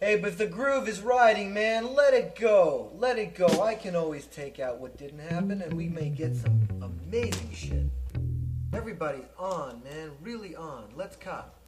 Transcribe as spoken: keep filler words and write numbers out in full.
Hey, but if the groove is riding, man, let it go. Let it go. I can always take out what didn't happen, and we may get some amazing shit. Everybody's on, man. Really on. Let's cop.